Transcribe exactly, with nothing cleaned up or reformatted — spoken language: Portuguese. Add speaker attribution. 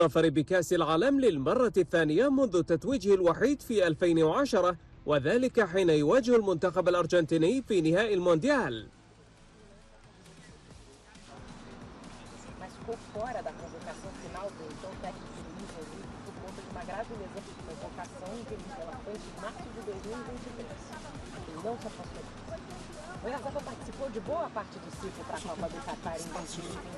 Speaker 1: الظفر بكأس العالم للمرة الثانية منذ تتويجه الوحيد في ألفين وعشرة، وذلك حين يواجه المنتخب الأرجنتيني في نهائي المونديال.
Speaker 2: Mas ficou fora da convocação final do então técnico do Luiz Henrique por conta de uma grave lesão de convocação ela foi de março de dois mil e vinte e três. Ele não se afastou. O Oyarzabal participou de boa parte do ciclo para a Copa do Catar em dois mil e vinte e dois.